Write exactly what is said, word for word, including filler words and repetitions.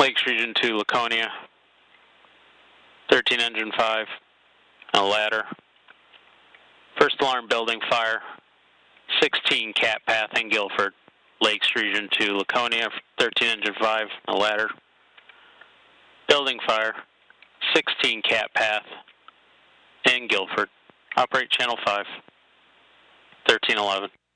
Lakes Region two, Laconia, thirteen engine five, a ladder. First alarm building fire, sixteen Cat Path in Guilford. Lakes Region two, Laconia, thirteen engine five, a ladder. Building fire, sixteen Cat Path in Guilford. Operate channel five, thirteen eleven.